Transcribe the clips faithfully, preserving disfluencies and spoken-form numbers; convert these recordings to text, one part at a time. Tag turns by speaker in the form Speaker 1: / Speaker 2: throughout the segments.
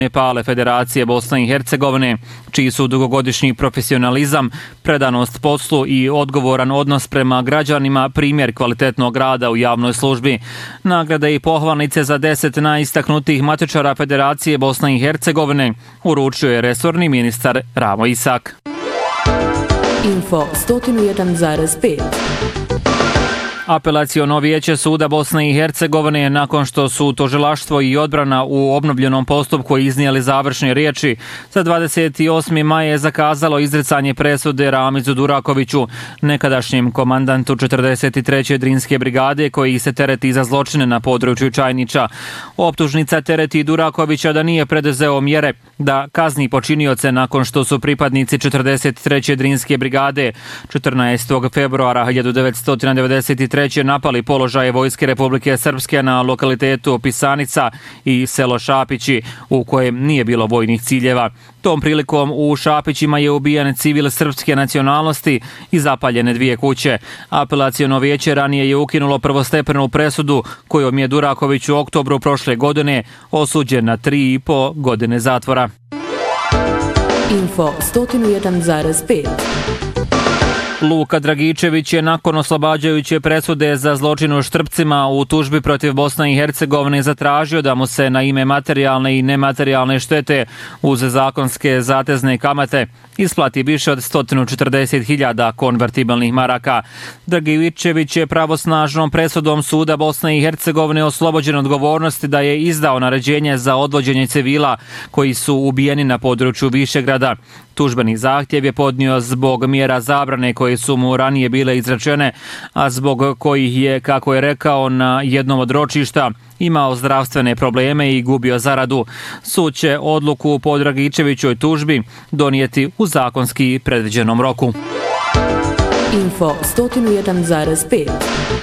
Speaker 1: Pale Federacije Bosne i Hercegovine, čiji su dugogodišnji profesionalizam, predanost poslu i odgovoran odnos prema građanima primjer kvalitetnog rada u javnoj službi. Nagrade i pohvalnice za deset najistaknutijih matičara Federacije Bosne i Hercegovine uručio je resorni ministar Ramo Isak.
Speaker 2: Info sto jedan zarez pet.
Speaker 1: Apelaciono vijeće suda Bosne i Hercegovine, nakon što su tužilaštvo i odbrana u obnovljenom postupku iznijeli završne riječi, za dvadeset osmi maj je zakazalo izricanje presude Ramizu Durakoviću, nekadašnjem komandantu četrdeset treće Drinske brigade, koji se tereti za zločine na području Čajnića. Optužnica tereti Durakovića da nije preduzeo mjere da kazni počinioce nakon što su pripadnici četrdeset treće Drinske brigade četrnaestog februara hiljadu devetsto devedeset treće napali položaje Vojske Republike Srpske na lokalitetu Pisanica i selo Šapići, u kojem nije bilo vojnih ciljeva. Tom prilikom u Šapićima je ubijen civil srpske nacionalnosti i zapaljene dvije kuće. Apelaciono vijeće ranije je ukinulo prvostepenu presudu kojom je Duraković u oktobru prošle godine osuđen na tri i po godine zatvora.
Speaker 2: Info sto jedan zarez pet.
Speaker 1: Luka Dragičević je nakon oslobađajuće presude za zločin u Štrpcima u tužbi protiv Bosne i Hercegovine zatražio da mu se na ime materijalne i nematerijalne štete uz zakonske zatezne kamate isplati više od sto četrdeset hiljada konvertibilnih maraka. Dragičević je pravosnažnom presudom suda Bosne i Hercegovine oslobođen odgovornosti da je izdao naređenje za odvođenje civila koji su ubijeni na području Višegrada. Tužbeni zahtjev je podnio zbog mjera zabrane koje su mu ranije bile izrečene, a zbog kojih je, kako je rekao, na jednom od ročišta imao zdravstvene probleme i gubio zaradu. Sud će odluku po Dragičevićoj tužbi donijeti u zakonski predviđenom roku.
Speaker 2: Info sto jedan zarez pet.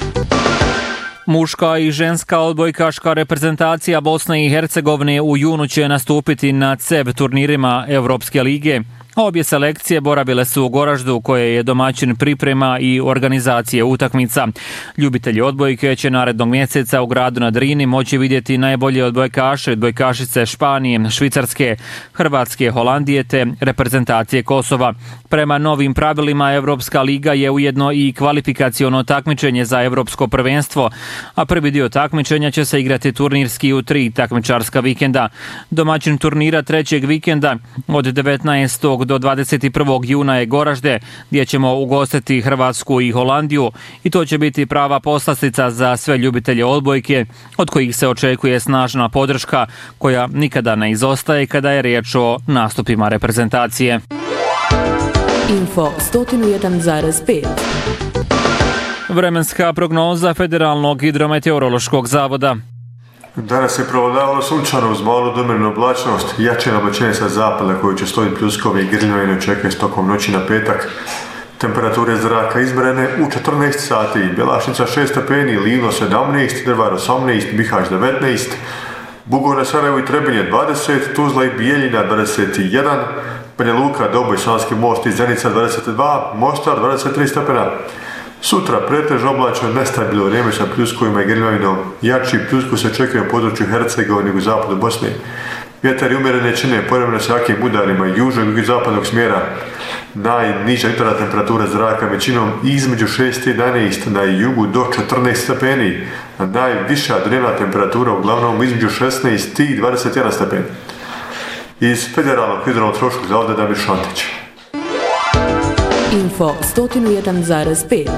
Speaker 1: Muška i ženska odbojkaška reprezentacija Bosne i Hercegovine u junu će nastupiti na C E V turnirima Evropske lige. Obje selekcije boravile su u Goraždu, koje je domaćin priprema i organizacije utakmica. Ljubitelji odbojke će narednog mjeseca u gradu na Drini moći vidjeti najbolje odbojkaše, odbojkašice Španije, Švicarske, Hrvatske, Holandije te reprezentacije Kosova. Prema novim pravilima Evropska liga je ujedno i kvalifikaciono takmičenje za Evropsko prvenstvo, a prvi dio takmičenja će se igrati turnirski u tri takmičarska vikenda. Domaćin turnira trećeg vikenda od devetnaestog do dvadeset prvog juna je Goražde, gdje ćemo ugostiti Hrvatsku i Holandiju, i to će biti prava poslastica za sve ljubitelje odbojke, od kojih se očekuje snažna podrška koja nikada ne izostaje kada je riječ o nastupima reprezentacije.
Speaker 2: Info sto jedan zarez pet.
Speaker 1: Vremenska prognoza Federalnog hidrometeorološkog zavoda.
Speaker 3: Danas je provladavalo sunčano uz malu domjernu oblačnost, jače oblačenje sa zapada koji će stojiti pljuskovi i grljavine očekuje tokom noći na petak. Temperature zraka izmjerene u četrnaest sati, Bjelašnica šest stepeni, Livno sedamnaest, Drvar osamnaest, Bihać devetnaest, Bugojna, Sarajevo i Trebinje dvadeset, Tuzla i Bijeljina dvadeset jedan, Banja Luka, Doboj, Savski most i Zenica dvadeset dva, Mostar dvadeset tri stepena. Sutra pretežno oblačno nestabilno vrijeme sa pljuskovima i grljavinom. Jači pljusku se očekuje na području Hercegovine i zapadu Bosne. Vjetar i umjerene čine povremeno sa jakim udarima južnog i zapadnog smjera. Najniža jutarnja temperatura zraka većinom između šest i jedanaest, na jugu do četrnaest stepeni. A najviša dnevna temperatura uglavnom između šesnaest i dvadeset jedan stepen. Iz Federalnog hidrometeorološkog zavoda Damir Šantić.
Speaker 2: Info sto jedan zarez pet.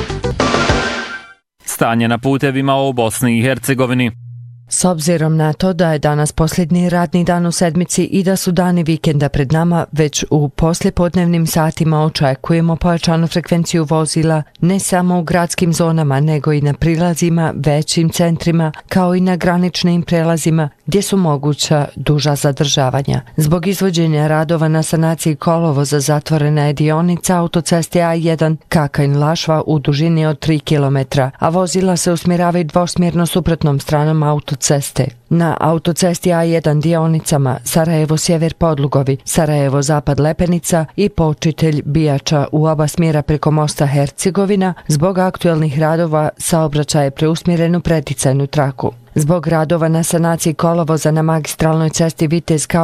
Speaker 1: Stanje na putevima u Bosni i Hercegovini.
Speaker 4: S obzirom na to da je danas posljednji radni dan u sedmici i da su dani vikenda pred nama, već u poslijepodnevnim satima očekujemo pojačanu frekvenciju vozila ne samo u gradskim zonama, nego i na prilazima, većim centrima, kao i na graničnim prelazima gdje su moguća duža zadržavanja. Zbog izvođenja radova na sanaciji kolovoza zatvorena je dionica autoceste A jedan Kakanj-Lašva u dužini od tri kilometra, a vozila se usmjeravaju dvosmjerno suprotnom stranom autoceste autoceste. Na autocesti A jedan dionicama Sarajevo-Sjever Podlugovi, Sarajevo-Zapad Lepenica i Počitelj Bijača u oba smjera preko mosta Hercegovina, zbog aktuelnih radova saobraćaj je preusmjeren u preticajnu traku. Zbog radova na sanaciji kolovoza na magistralnoj cesti Vitez